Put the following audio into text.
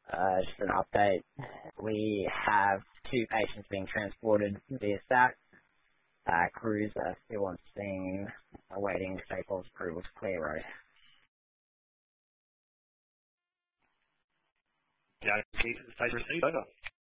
Just an update. We have 2 patients being transported via SAC. Crews are still on scene, awaiting stakeholders' approval to clear road. Yeah, phase received, over.